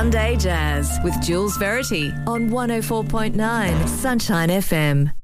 Sunday Jazz with Jules Verity on 104.9 Sunshine FM.